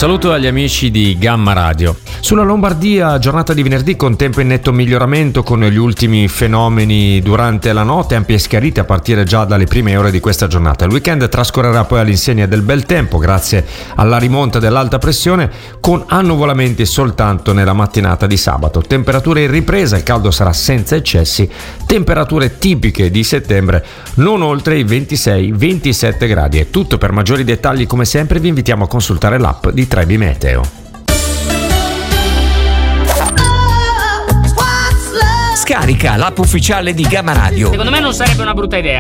saluto agli amici di Gamma Radio. Sulla Lombardia, giornata di venerdì con tempo in netto miglioramento, con gli ultimi fenomeni durante la notte, ampie schiarite a partire già dalle prime ore di questa giornata. Il weekend trascorrerà poi all'insegna del bel tempo grazie alla rimonta dell'alta pressione, con annuvolamenti soltanto nella mattinata di sabato. Temperature in ripresa, il caldo sarà senza eccessi, temperature tipiche di settembre non oltre i 26-27 gradi. È tutto. Per maggiori dettagli, come sempre, vi invitiamo a consultare l'app di Trebi Meteo. Scarica l'app ufficiale di Gamma Radio. Secondo me non sarebbe una brutta idea.